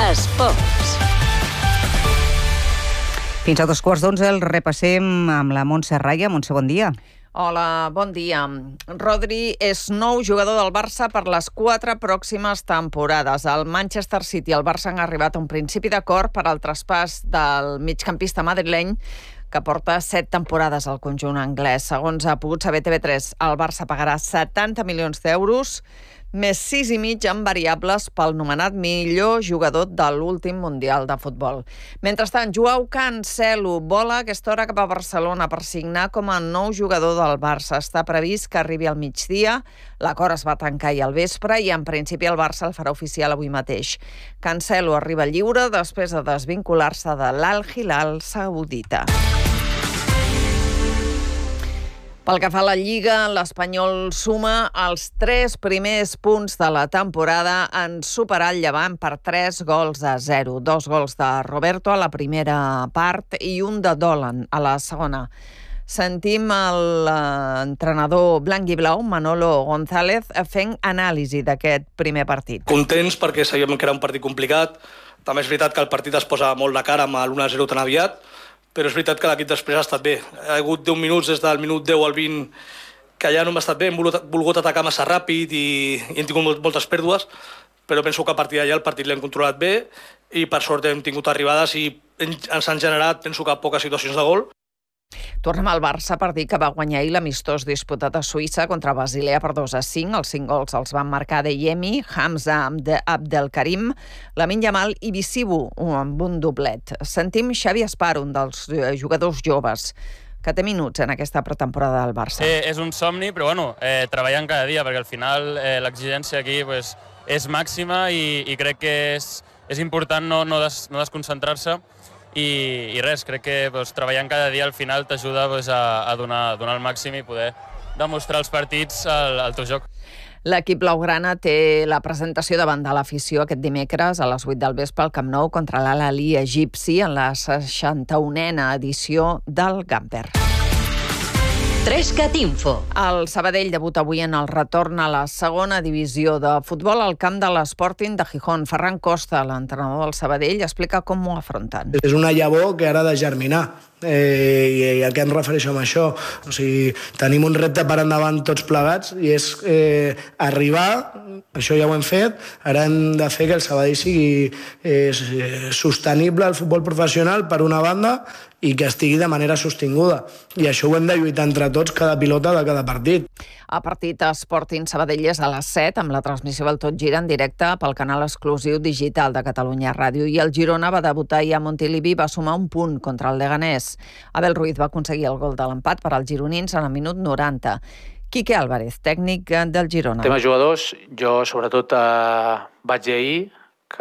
Esports. Fins a 2:15 el repassem amb la Montse Raya. Montse, bon dia. Hola, bon dia. Rodri és nou jugador del Barça per les 4 pròximes temporades. El Manchester City i el Barça han arribat a un principi d'acord per al traspàs del migcampista madrileny que porta 7 temporades al conjunt anglès. Segons ha pogut saber TV3, el Barça pagarà 70 milions d'euros, més 6,5 en variables pel nomenat millor jugador de l'últim Mundial de Futbol. Mentrestant, Joao Cancelo vola a aquesta hora cap a Barcelona per signar com a nou jugador del Barça. Està previst que arribi al migdia, l'acord es va tancar ahir al vespre i en principi el Barça el farà oficial avui mateix. Cancelo arriba lliure després de desvincular-se de l'Al Hilal saudita. Pel que fa a la Lliga, l'Espanyol suma els 3 primers punts de la temporada en superar el Llevant per 3-0. 2 gols de Roberto a la primera part i un de Dolan a la segona. Sentim l'entrenador blanc i blau, Manolo González, fent anàlisi d'aquest primer partit. Contents perquè sabíem que era un partit complicat. També és veritat que el partit es posa molt de cara amb l'1-0 tan aviat, però és veritat que l'equip després ha estat bé. Ha hagut 10 minuts des del minut 10 al 20 que ja no hem estat bé, hem volgut atacar massa ràpid i hem tingut moltes pèrdues, però penso que a partir d'allà el partit l'hem controlat bé i per sort hem tingut arribades i ens han generat, penso que poques situacions de gol. Tornem al Barça per dir que va guanyar ahir l'amistós disputat a Suïssa contra Basilea per 2-5. Els 5 gols els van marcar Deyemi, Hamza Abdelkarim, Lamine Yamal i Bissibu amb un doblet. Sentim Xavi Espar, un dels jugadors joves que té minuts en aquesta pretemporada del Barça. És un somni, però treballant cada dia, perquè al final l'exigència aquí és màxima i crec que és important no desconcentrar-se. I res, crec que treballant cada dia al final t'ajuda a donar el màxim i poder demostrar els partits al teu joc. L'equip blaugrana té la presentació davant de l'afició aquest dimecres a les 8 del vespre al Camp Nou contra l'Al-Ahly egipci en la 61a edició del Gamper. 3CAT Info. El Sabadell debuta avui en el retorn a la segona divisió de futbol al camp de l'Sporting de Gijón. Ferran Costa, l'entrenador del Sabadell, explica com ho afronten. És una llavor que ara ha de germinar. I a què em refereixo amb això? O sigui, tenim un repte per endavant tots plegats i és arribar, això ja ho hem fet, ara hem de fer que el Sabadell sigui sostenible al futbol professional per una banda i que estigui de manera sostinguda. I això ho hem de lluitar entre tots, cada pilota de cada partit. El partit Sporting Sabadell és a les 7 amb la transmissió del Tot Gira en directe pel canal exclusiu digital de Catalunya Ràdio. I el Girona va debutar i a Montilivi va sumar un punt contra el Leganés. Abel Ruiz va aconseguir el gol de l'empat per als gironins en el minut 90. Quique Álvarez, tècnic del Girona. Tema jugadors, jo sobretot vaig dir ahir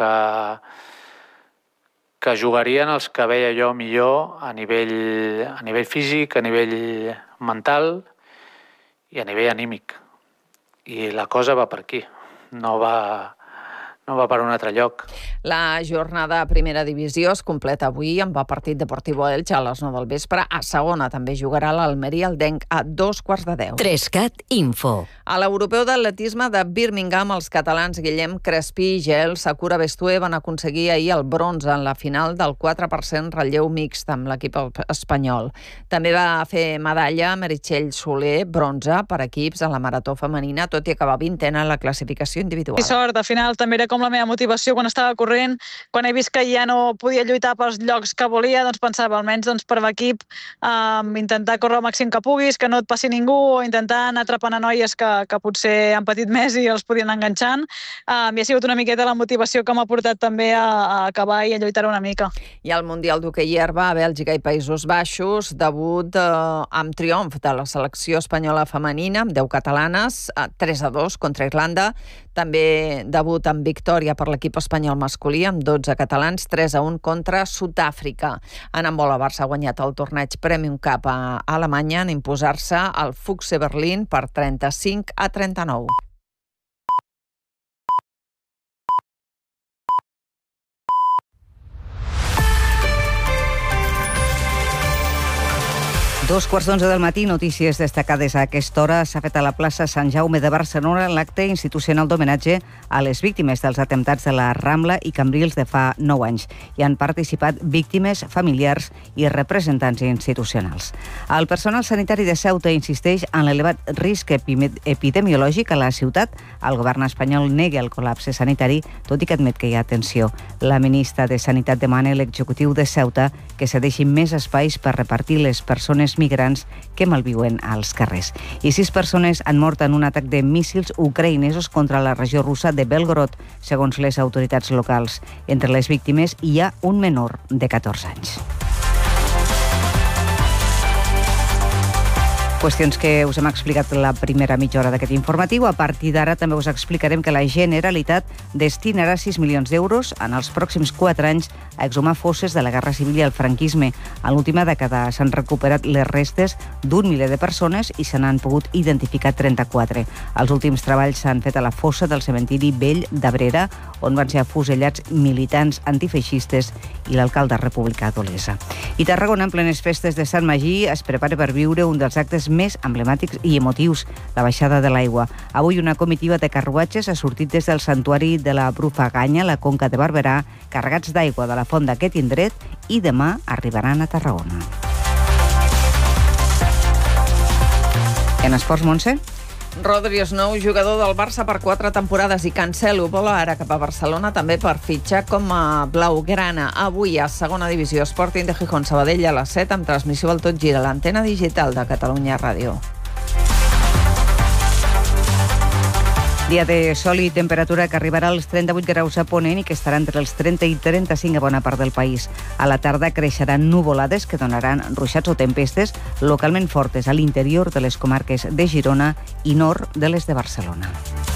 que jugarien els que veia jo millor a nivell físic, a nivell mental i a nivell anímic. I la cosa va per aquí, no va per un altre lloc. La jornada a primera divisió es completa avui amb el partit Deportivo Elche a les 9 del vespre. A segona també jugarà l'Almeria Aldenc a 2:15. 3CAT Info. A l'europeu d'atletisme de Birmingham, els catalans Guillem Crespí i Gel Sakura Bestué van aconseguir ahir el bronze en la final del 4% relleu mixt amb l'equip espanyol. També va fer medalla Meritxell Soler, bronze per equips en la marató femenina, tot i acabar 20a en la classificació individual. I sort, al final també era com la meva motivació quan estava corrent, quan he vist que ja no podia lluitar pels llocs que volia, doncs pensava, almenys per l'equip, intentar córrer el màxim que puguis, que no et passi ningú, o intentar anar atrapant a noies que potser han patit més i els podien enganxant. I ha sigut una miqueta la motivació que m'ha portat també a acabar i a lluitar una mica. I al Mundial d'Hoquei Herba a Bèlgica i Països Baixos, debut amb triomf de la selecció espanyola femenina, amb 10 catalanes, 3-2 contra Irlanda. També debut amb victòria per l'equip espanyol masculí, amb 12 catalans, 3-1 contra Sud-àfrica. En handbol, el Barça ha guanyat el torneig Premium Cup a Alemanya en imposar-se al Füchse Berlín per 35-39. 2:15 del matí, notícies destacades a aquesta hora. S'ha fet a la plaça Sant Jaume de Barcelona l'acte institucional d'homenatge a les víctimes dels atemptats de la Rambla i Cambrils de fa 9 anys. Hi han participat víctimes, familiars i representants institucionals. El personal sanitari de Ceuta insisteix en l'elevat risc epidemiològic a la ciutat. El govern espanyol nega el col·lapse sanitari, tot i que admet que hi ha tensió. La ministra de Sanitat demana a l'executiu de Ceuta que cedeixin més espais per repartir les persones migrants que malviuen als carrers. I 6 persones han mort en un atac de míssils ucraïnesos contra la regió russa de Belgorod, segons les autoritats locals. Entre les víctimes hi ha un menor de 14 anys. Qüestions que us hem explicat la primera mitja hora d'aquest informatiu. A partir d'ara també us explicarem que la Generalitat destinarà 6 milions d'euros en els pròxims 4 anys a exhumar fosses de la Guerra Civil i el franquisme. En l'última dècada s'han recuperat les restes d'un miler de persones i se n'han pogut identificar 34. Els últims treballs s'han fet a la fossa del cementiri vell d'Abrera, on van ser afusellats militants antifeixistes i l'alcalde republicà d'Olesa. I Tarragona, en plenes festes de Sant Magí, es prepara per viure un dels actes més emblemàtics i emotius, la baixada de l'aigua. Avui una comitiva de carruatges ha sortit des del santuari de la Brufaganya, la Conca de Barberà, carregats d'aigua de la font d'aquest indret, i demà arribaran a Tarragona. I en esports, Montse? Rodri és nou jugador del Barça per 4 temporades i Cancelo vola ara cap a Barcelona també per fitxar com a blaugrana. Avui a segona divisió, Sporting de Gijón Sabadell a les 7 amb transmissió al Tot Gira, l'antena digital de Catalunya Ràdio. Dia de sol i temperatura que arribarà als 38 graus a Ponent i que estarà entre els 30 i 35 a bona part del país. A la tarda creixeran nuvolades que donaran ruixats o tempestes localment fortes a l'interior de les comarques de Girona i nord de les de Barcelona.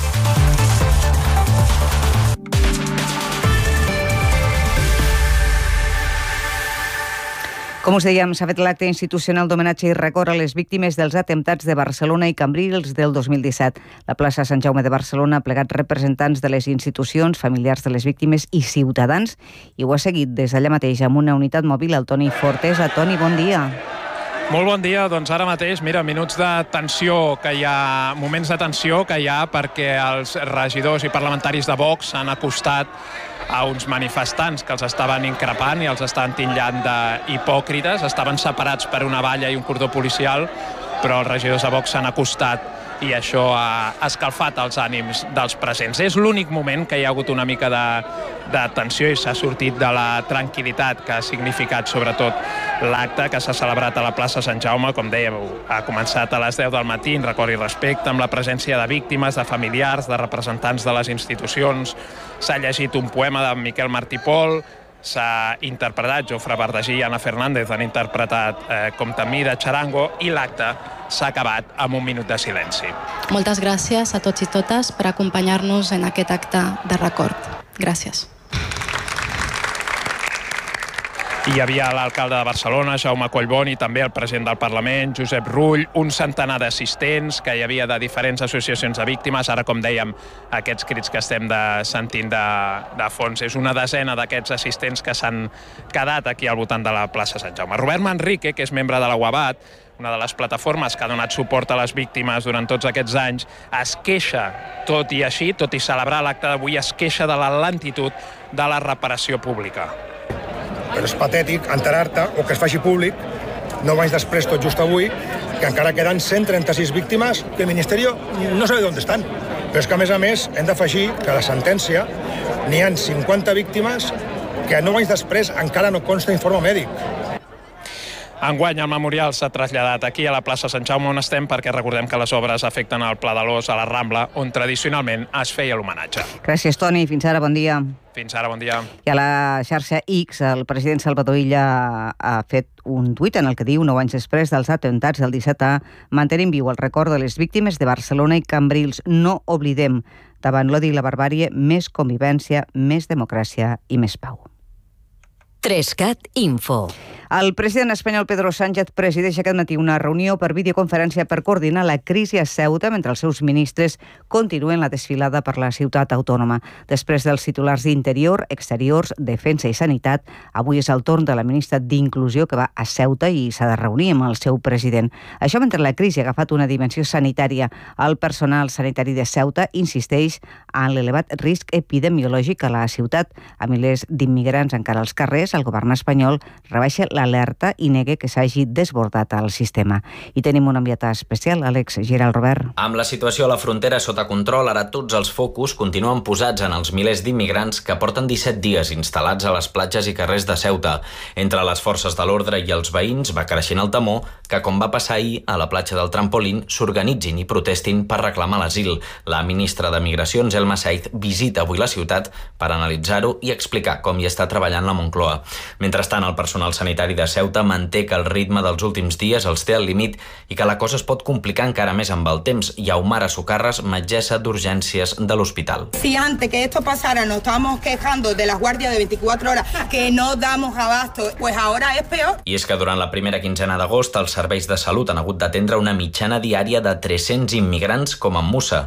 Com us dèiem, s'ha fet l'acte institucional d'homenatge i record a les víctimes dels atemptats de Barcelona i Cambrils del 2017. La plaça Sant Jaume de Barcelona ha plegat representants de les institucions, familiars de les víctimes i ciutadans, i ho ha seguit des d'allà mateix amb una unitat mòbil el Toni Fortesa. Toni, bon dia. Molt bon dia, doncs ara mateix, mira, moments de tensió que hi ha perquè els regidors i parlamentaris de Vox han acostat a uns manifestants que els estaven increpant i els estaven titllant d'hipòcrites. Estaven separats per una valla i un cordó policial, però els regidors de Vox s'han acostat i això ha escalfat els ànims dels presents. És l'únic moment que hi ha hagut una mica de tensió i s'ha sortit de la tranquil·litat que ha significat sobretot l'acte que s'ha celebrat a la plaça Sant Jaume. Com dèiem, ha començat a les 10 del matí, en record i respecte, amb la presència de víctimes, de familiars, de representants de les institucions. S'ha llegit un poema de Miquel Martí i Pol, s'ha interpretat, Jofre Bardagí i Ana Fernández han interpretat Comtamí de Charango, i l'acte s'ha acabat amb un minut de silenci. Moltes gràcies a tots i totes per acompanyar-nos en aquest acte de record. Gràcies. Hi havia l'alcalde de Barcelona, Jaume Collboni, també el president del Parlament, Josep Rull, un centenar d'assistents que hi havia de diferents associacions de víctimes. Ara, com dèiem, aquests crits que estem sentint de fons, és una desena d'aquests assistents que s'han quedat aquí al voltant de la plaça Sant Jaume. Robert Manrique, que és membre de la UABAT, una de les plataformes que ha donat suport a les víctimes durant tots aquests anys, es queixa, tot i així, tot i celebrar l'acte d'avui, es queixa de la lentitud de la reparació pública. Però és patètic enterar-te, o que es faci públic, 9 anys després, tot just avui, que encara queden 136 víctimes que el Ministeri no sabe on estan. Però és que, a més, hem d'afegir que a la sentència n'hi ha 50 víctimes que 9 anys després encara no consta informe mèdic. Enguany el memorial s'ha traslladat aquí a la plaça Sant Jaume on estem, perquè recordem que les obres afecten el Pla de l'Os a la Rambla, on tradicionalment es feia l'homenatge. Gràcies, Toni. Fins ara, bon dia. Fins ara, bon dia. I a la xarxa X, el president Salvador Illa ha fet un tuit en el que diu: 9 anys després dels atemptats del 17A, mantenim viu el record de les víctimes de Barcelona i Cambrils. No oblidem, davant l'odi i la barbàrie, més convivència, més democràcia i més pau. 3CAT Info. El president espanyol Pedro Sánchez presideix aquest matí una reunió per videoconferència per coordinar la crisi a Ceuta mentre els seus ministres continuen la desfilada per la ciutat autònoma. Després dels titulars d'Interior, Exteriors, Defensa i Sanitat, avui és el torn de la ministra d'Inclusió que va a Ceuta i s'ha de reunir amb el seu president. Això mentre la crisi ha agafat una dimensió sanitària. El personal sanitari de Ceuta insisteix en l'elevat risc epidemiològic a la ciutat. A milers d'immigrants encara als carrers, el govern espanyol rebaixa l'alerta i nega que s'hagi desbordat el sistema. I tenim un enviat especial, Àlex Giral Robert. Amb la situació a la frontera sota control, ara tots els focus continuen posats en els milers d'immigrants que porten 17 dies instal·lats a les platges i carrers de Ceuta. Entre les forces de l'ordre i els veïns va creixent el temor que, com va passar ahir a la platja del Trampolín, s'organitzin i protestin per reclamar l'asil. La ministra de Migracions, Elma Saiz, visita avui la ciutat per analitzar-ho i explicar com hi està treballant la Moncloa. Mentrestant, el personal sanitari de Ceuta manté que el ritme dels últims dies els té al límit i que la cosa es pot complicar encara més amb el temps. Yaumara Socarras, metgessa d'urgències de l'hospital. Si antes que esto pasara nos estábamos quejando de las guardias de 24 horas que no damos abasto, pues ahora es peor. I és que durant la primera quinzena d'agost els serveis de salut han hagut d'atendre una mitjana diària de 300 immigrants com en Musa.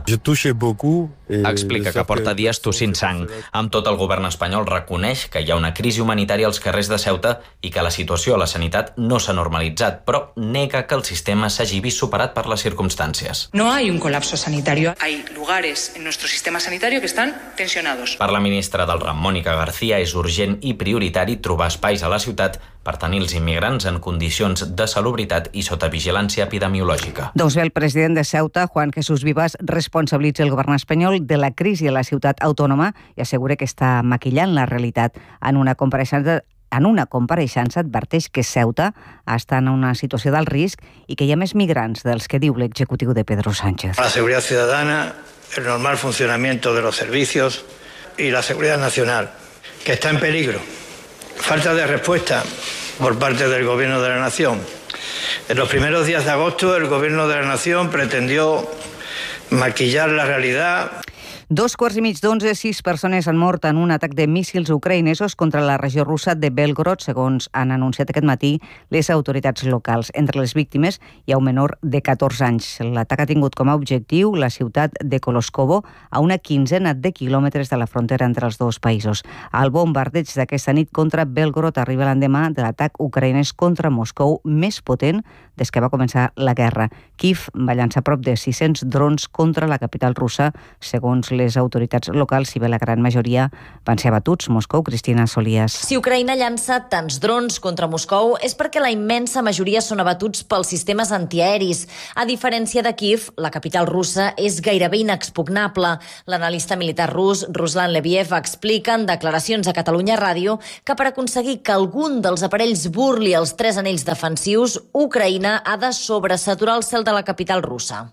Explica que porta dies tossint sang. Amb tot, el govern espanyol reconeix que hi ha una crisi humanitària als carrers de Ceuta i que la situació a la sanitat no s'ha normalitzat, però nega que el sistema s'hagi vist superat per les circumstàncies. No hay un colapso sanitario. Hay lugares en nuestro sistema sanitario que están tensionados. Per la ministra del RAM, Mònica García, és urgent i prioritari trobar espais a la ciutat per tenir els immigrants en condicions de salubritat i sota vigilància epidemiològica. Doncs bé, el president de Ceuta, Juan Jesús Vivas, responsabilitza el govern espanyol de la crisi a la ciutat autònoma i assegura que està maquillant la realitat. En una compareixença adverteix que Ceuta està en una situació d'alt risc i que hi ha més migrants dels que diu l'executiu de Pedro Sánchez. La seguridad ciudadana, el normal funcionamiento de los servicios y la seguridad nacional, que está en peligro. Falta de respuesta por parte del Gobierno de la Nación. En los primeros días de agosto, el Gobierno de la Nación pretendió maquillar la realidad. 2:15, 6 persones han mort en un atac de míssils ucraïnesos contra la regió russa de Belgorod, segons han anunciat aquest matí les autoritats locals. Entre les víctimes hi ha un menor de 14 anys. L'atac ha tingut com a objectiu la ciutat de Koloskovo, a una quinzena de quilòmetres de la frontera entre els dos països. El bombardeig d'aquesta nit contra Belgorod arriba l'endemà de l'atac ucraïnès contra Moscou més potent des que va començar la guerra. Kiev va llançar prop de 600 drons contra la capital russa, segons les autoritats locals, si bé la gran majoria van ser abatuts. Moscou, Cristina Solías. Si Ucraïna llança tants drons contra Moscou és perquè la immensa majoria són abatuts pels sistemes antiaeris. A diferència de Kiev, la capital russa és gairebé inexpugnable. L'analista militar rus, Ruslan Leviev, explica en declaracions a Catalunya Ràdio que per aconseguir que algun dels aparells burli els 3 anells defensius, Ucraïna ha de sobresaturar el cel de la capital russa.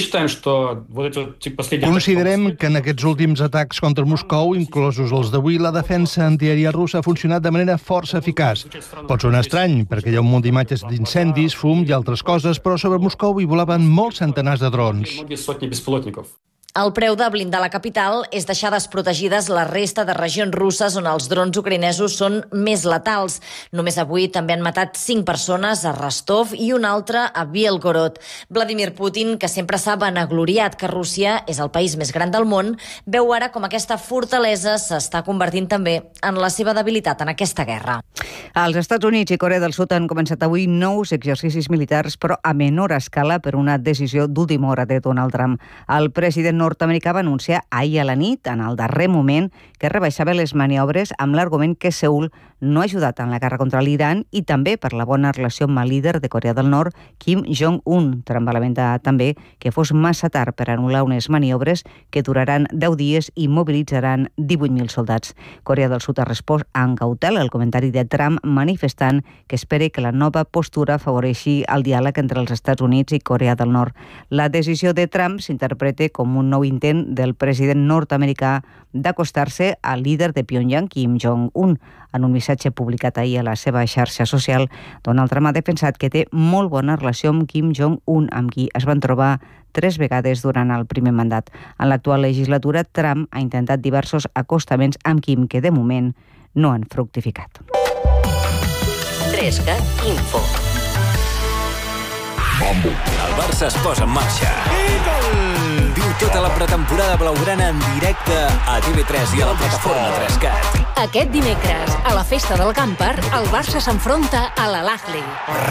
Considerem que en aquests últims atacs contra Moscou, inclosos els d'avui, la defensa antiaèria russa ha funcionat de manera força eficaç. Pot sonar estrany, perquè hi ha un munt d'imatges d'incendis, fum i altres coses, però sobre Moscou hi volaven molts centenars de drons. El preu de blindar la capital és deixar desprotegides la resta de regions russes on els drons ucraïnesos són més letals. Només avui també han matat 5 persones a Rostov i una altra a Belgorod. Vladimir Putin, que sempre s'ha vanagloriat que Rússia és el país més gran del món, veu ara com aquesta fortalesa s'està convertint també en la seva debilitat en aquesta guerra. Els Estats Units i Corea del Sud han començat avui nous exercicis militars, però a menor escala per una decisió d'última hora de Donald Trump. El president nord-americà va anunciar ahir a la nit, en el darrer moment, que rebaixava les maniobres amb l'argument que Seul no ha ajudat en la guerra contra l'Iran i també per la bona relació amb el líder de Corea del Nord, Kim Jong-un. Trump va lamentar també que fos massa tard per anul·lar unes maniobres que duraran 10 dies i mobilitzaran 18.000 soldats. Corea del Sud ha respost amb cautela al comentari de Trump, manifestant que espera que la nova postura afavoreixi el diàleg entre els Estats Units i Corea del Nord. La decisió de Trump s'interpreta com un nou intent del president nord-americà d'acostar-se al líder de Pyongyang, Kim Jong-un. En un missatge publicat ahir a la seva xarxa social, Donald Trump ha defensat que té molt bona relació amb Kim Jong-un, amb qui es van trobar 3 vegades durant el primer mandat. En l'actual legislatura, Trump ha intentat diversos acostaments amb Kim que de moment no han fructificat. 3CAT Info. El Barça es posa en marxa. Viu tota la pretemporada blaugrana en directe a TV3 i a la plataforma 3CAT. Aquest dimecres, a la festa del Camper, el Barça s'enfronta a l'Al-Ahly.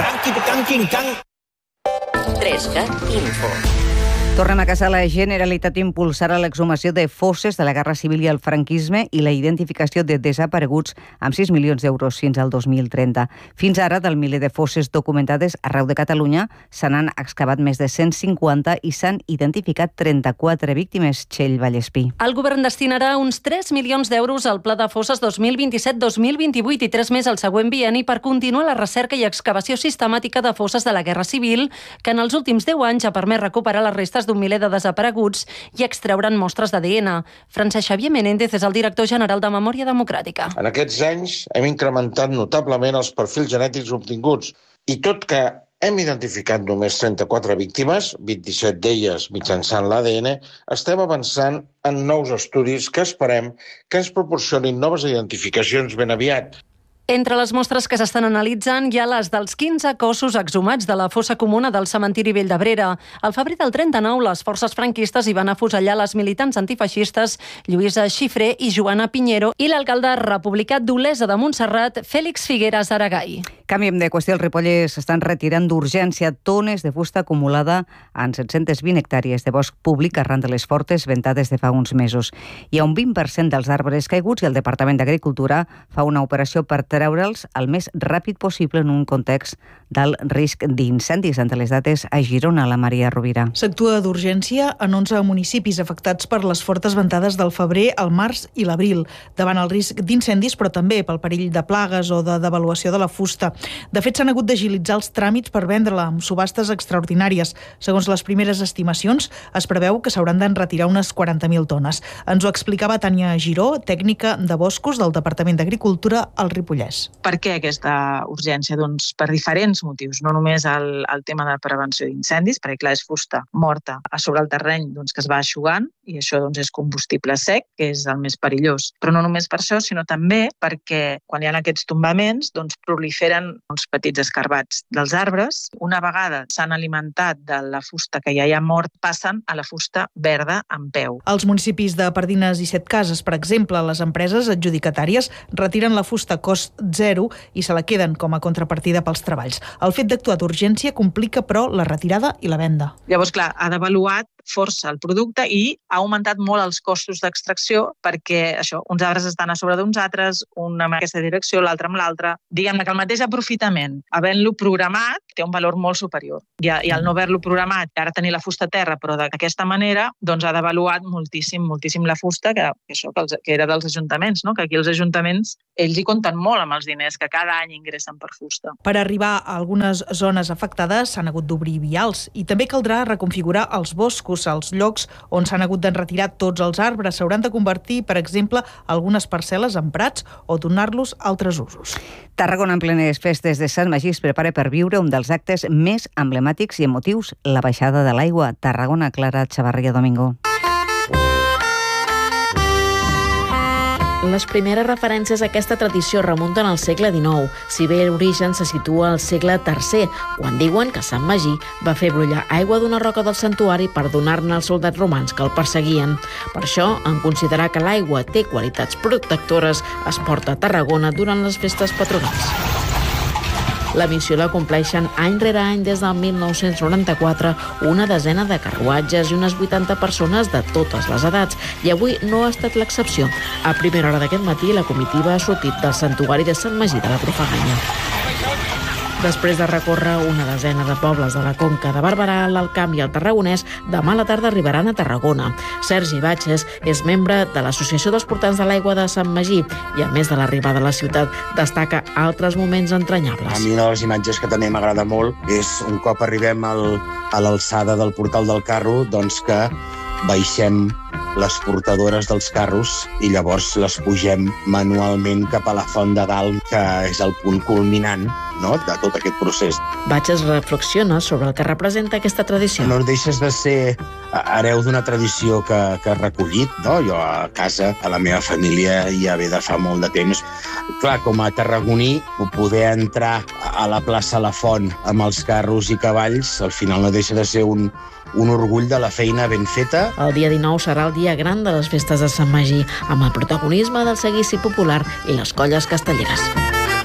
3CAT Info. Tornem a casa. La Generalitat impulsarà l'exhumació de fosses de la Guerra Civil i el franquisme i la identificació de desapareguts amb 6 milions d'euros fins al 2030. Fins ara, del miler de fosses documentades arreu de Catalunya, se n'han excavat més de 150 i s'han identificat 34 víctimes. Txell Vallespí. El govern destinarà uns 3 milions d'euros al Pla de Fosses 2027-2028 i 3 més al següent bienni per continuar la recerca i excavació sistemàtica de fosses de la Guerra Civil, que en els últims 10 anys ha permès recuperar les restes d'un miler de desapareguts i extreure'n mostres d'ADN. Francesc Xavier Menéndez és el director general de Memòria Democràtica. En aquests anys hem incrementat notablement els perfils genètics obtinguts i tot que hem identificat només 34 víctimes, 27 d'elles mitjançant l'ADN, estem avançant en nous estudis que esperem que ens proporcionin noves identificacions ben aviat. Entre les mostres que s'estan analitzant hi ha les dels 15 cossos exhumats de la fossa comuna del cementiri Vell d'Abrera. Al febrer del 39, les forces franquistes hi van afusellar les militants antifeixistes Lluïsa Xifré i Joana Piñero i l'alcalde republicà d'Olesa de Montserrat, Fèlix Figueras Aragai. Canviem de qüestió. El Ripollès s'estan retirant d'urgència tones de fusta acumulada en 720 hectàrees de bosc públic arran de les fortes ventades de fa uns mesos. Hi ha un 20% dels arbres caiguts i el Departament d'Agricultura fa una operació per treure'ls el més ràpid possible en un context d'alt risc d'incendis. Entre les dates, a Girona, la Maria Rovira. S'actua d'urgència en 11 municipis afectats per les fortes ventades del febrer, el març i l'abril, davant el risc d'incendis, però també pel perill de plagues o de devaluació de la fusta. De fet, s'han hagut d'agilitzar els tràmits per vendre-la amb subhastes extraordinàries. Segons les primeres estimacions, es preveu que s'hauran d'enretirar unes 40.000 tones. Ens ho explicava Tània Giró, tècnica de boscos del Departament d'Agricultura al Ripollès. Per què aquesta urgència? Doncs per diferents motius, no només el tema de prevenció d'incendis, perquè clar, és fusta morta a sobre el terreny que es va eixugant i això és combustible sec, que és el més perillós. Però no només per això, sinó també perquè quan hi ha aquests tombaments proliferen uns petits escarbats dels arbres. Una vegada s'han alimentat de la fusta que ja hi ha mort, passen a la fusta verda en peu. Als municipis de Pardines i Setcases, per exemple, les empreses adjudicatàries retiren la fusta a cost zero i se la queden com a contrapartida pels treballs. El fet d'actuar d'urgència complica, però, la retirada i la venda. Llavors, clar, ha devaluat força el producte i ha augmentat molt els costos d'extracció perquè això, uns arbres estan a sobre d'uns altres, un en aquesta direcció, l'altre amb l'altre. Diguem-ne que el mateix aprofitament, havent-lo programat, té un valor molt superior. I al no haver-lo programat, ara tenir la fusta a terra, però d'aquesta manera, ha devaluat moltíssim la fusta, que era dels ajuntaments, no? Que aquí els ajuntaments, ells hi compten molt amb els diners que cada any ingressen per fusta. Per arribar a algunes zones afectades s'han hagut d'obrir vials i també caldrà reconfigurar els boscos. Els llocs on s'han hagut d'enretirar tots els arbres s'hauran de convertir, per exemple, algunes parcel·les en prats o donar-los altres usos. Tarragona, en plenes festes de Sant Magí, es prepara per viure un dels actes més emblemàtics i emotius, la baixada de l'aigua. Tarragona, Clara Chavarria Domingo. Les primeres referències a aquesta tradició remunten al segle XIX, si bé l'origen se situa al segle III, quan diuen que Sant Magí va fer brollar aigua d'una roca del santuari per donar-ne als soldats romans que el perseguien. Per això, en considerar que l'aigua té qualitats protectores, es porta a Tarragona durant les festes patronals. La missió la compleixen any rere any des del 1994 una desena de carruatges i unes 80 persones de totes les edats, i avui no ha estat l'excepció. A primera hora d'aquest matí, la comitiva ha sortit del santuari de Sant Magí de la Profaganya. Després de recórrer una desena de pobles de la Conca de Barberà, l'Alt Camp i el Tarragonès, demà a la tarda arribaran a Tarragona. Sergi Batxes és membre de l'Associació dels Portants de l'Aigua de Sant Magí i, a més de l'arribada a la ciutat, destaca altres moments entranyables. A mi una de les imatges que també m'agrada molt és un cop arribem a l'alçada del portal del carro, doncs que baixem les portadores dels carros i llavors les pugem manualment cap a la font de dalt, que és el punt culminant, no?, de tot aquest procés. Batxes reflexiona sobre el que representa aquesta tradició. No deixes de ser hereu d'una tradició que he recollit, no? Jo a casa, a la meva família, ja ve de fa molt de temps, Clar, com a tarragoní, poder entrar a la plaça La Font amb els carros i cavalls, al final no deixa de ser un orgull de la feina ben feta. El dia 19 serà el dia gran de les festes de Sant Magí, amb el protagonisme del seguici popular i les colles castelleres.